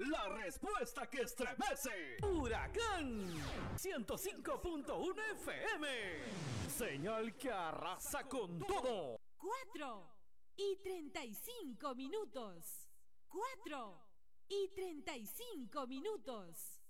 La respuesta que estremece. Huracán 105.1 FM. Señal que arrasa con todo. 4:35. 4:35.